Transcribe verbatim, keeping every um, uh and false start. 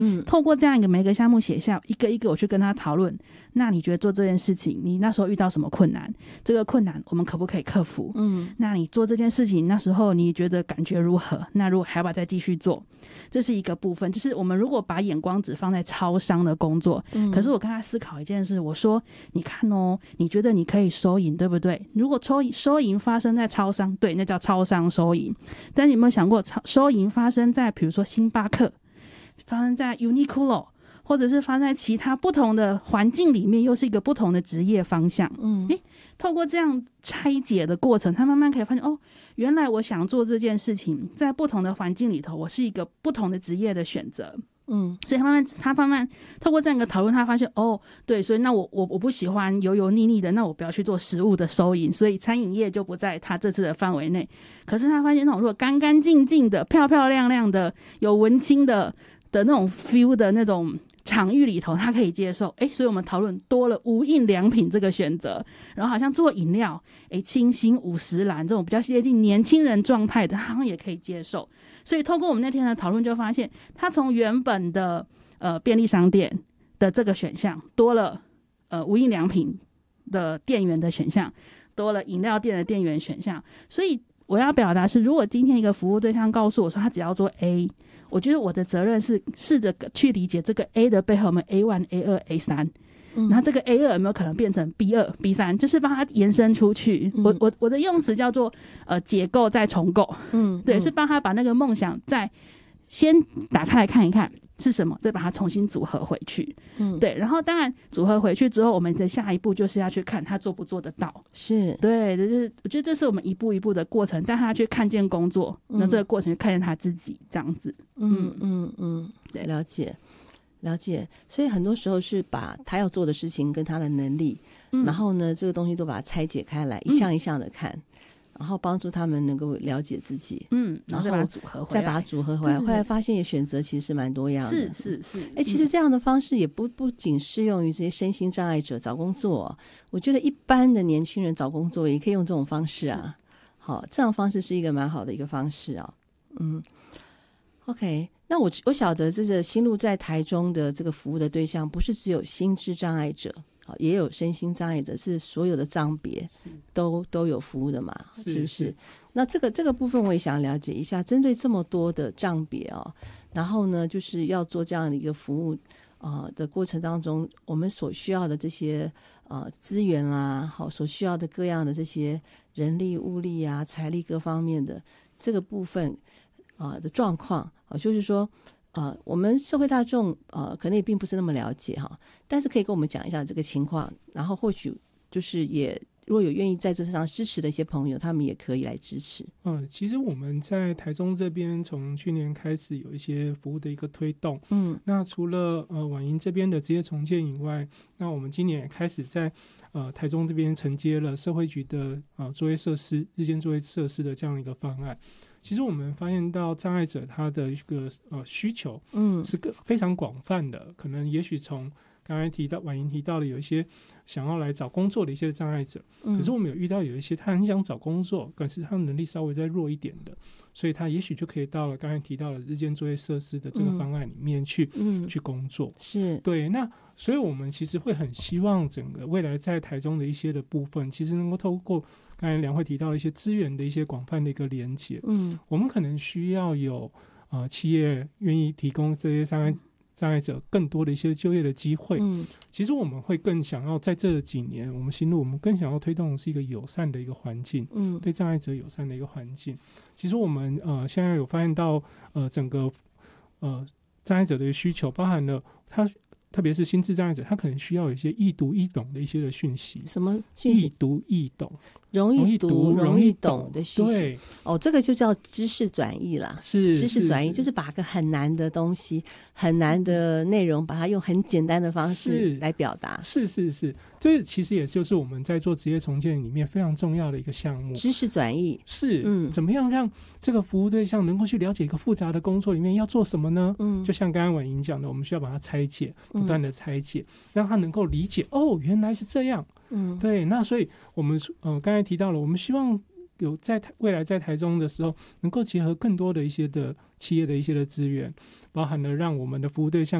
嗯，透过这样一个每个项目写下一个一个，我去跟他讨论。那你觉得做这件事情，你那时候遇到什么困难？这个困难我们可不可以克服？嗯，那你做这件事情那时候你觉得感觉如何？那如果还要不要再继续做？这是一个部分，就是我们如果把眼光只放在超商的工作，嗯，可是我跟他思考一件事，我说你看哦，你觉得你可以收银对不对？如果收收银发生在超商，对，那叫超商收银。但你有没有想过，收银发生在比如说星巴克，发生在 Uniqlo，或者是发生在其他不同的环境里面，又是一个不同的职业方向。嗯，诶，透过这样拆解的过程，他慢慢可以发现，哦，原来我想做这件事情，在不同的环境里头，我是一个不同的职业的选择。嗯，所以他慢慢，他慢慢透过这样一个讨论，他发现，哦，对，所以那我我我不喜欢油油腻腻的，那我不要去做食物的收银，所以餐饮业就不在他这次的范围内。可是他发现，那种如果干干净净的、漂漂亮亮的、有文青的的那种 feel 的那种场域里头，他可以接受。哎，所以我们讨论多了无印良品这个选择，然后好像做饮料，哎，清新五十岚这种比较接近年轻人状态的，他好像也可以接受。所以透过我们那天的讨论，就发现他从原本的呃便利商店的这个选项，多了呃无印良品的店员的选项，多了饮料店的店员选项。所以我要表达是，如果今天一个服务对象告诉我说他只要做 A， 我觉得我的责任是试着去理解这个 A 的背后，我们 A 一、A 二、A 三。然后这个 A 二 有没有可能变成 B 二、B 三，就是帮它延伸出去。嗯、我我我的用词叫做呃解构再重构，嗯，对，是帮他把那个梦想再先打开来看一看是什么，再把它重新组合回去。嗯，对，然后当然组合回去之后，我们的下一步就是要去看他做不做得到。 是， 对，就是我觉得这是我们一步一步的过程，带他去看见工作，那、嗯、这个过程就看见他自己这样子。 嗯嗯嗯，对，了解。了解，所以很多时候是把他要做的事情跟他的能力，嗯、然后呢，这个东西都把它拆解开来，一项一项的看，嗯、然后帮助他们能够了解自己， 嗯，然后再把它组合回来， 再把它组合回来，后来发现也选择其实是蛮多样的， 是是是。 哎，其实这样的方式也不不仅适用于这些身心障碍者找工作，我觉得一般的年轻人找工作也可以用这种方式啊。好，这样的方式是一个蛮好的一个方式啊。嗯 ，OK。那我我晓得这个新路在台中的这个服务的对象不是只有心智障碍者，也有身心障碍者，是所有的障别都都有服务的嘛，是, 是不是？那这个这个部分我也想了解一下，针对这么多的障别哦，然后呢，就是要做这样的一个服务呃的过程当中，我们所需要的这些呃资源啦，好，所需要的各样的这些人力、物力啊、财力各方面的这个部分。呃的状况，呃，就是说，呃，我们社会大众呃可能也并不是那么了解哈，但是可以跟我们讲一下这个情况，然后或许就是也如果有愿意在这上支持的一些朋友，他们也可以来支持。 嗯，其实我们在台中这边从去年开始有一些服务的一个推动，嗯，那除了呃婉莹这边的职业重建以外，那我们今年也开始在呃台中这边承接了社会局的呃作业设施日间作业设施的这样一个方案。其实我们发现到障碍者他的一个呃需求，嗯，是个非常广泛的。可能也许从刚才提到婉莹提到的有一些想要来找工作的一些障碍者，嗯、可是我们有遇到有一些他很想找工作，可是他的能力稍微再弱一点的，所以他也许就可以到了刚才提到的日间作业设施的这个方案里面去、嗯、去工作。 是对，那所以我们其实会很希望整个未来在台中的一些的部分，其实能够透过刚才梁慧提到的一些资源的一些广泛的一个连结，嗯，我们可能需要有呃企业愿意提供这些障碍障碍者更多的一些就业的机会。嗯，其实我们会更想要在这几年，我们新路我们更想要推动的是一个友善的一个环境，嗯，对障碍者友善的一个环境。其实我们呃现在有发现到呃整个呃障碍者的需求，包含了他。特别是心智障碍者，他可能需要有一些易读易懂的一些的讯息。 什么讯息？ 易读易懂， 容易读容易懂的讯息。 对， 哦，这个就叫知识转译啦。 是知识转译，就是把个很难的东西、很难的内容，把它用很简单的方式来表达。 是是是，这其实也就是我们在做职业重建里面非常重要的一个项目。 知识转译是，嗯，怎么样让这个服务对象能够去了解一个复杂的工作里面要做什么呢？嗯，就像刚刚婉莹讲的，我们需要把它拆解。不断的拆解，让他能够理解哦，原来是这样。嗯，对，那所以我们呃刚才提到了，我们希望有在台未来在台中的时候，能够结合更多的一些的企业的一些的资源，包含了让我们的服务对象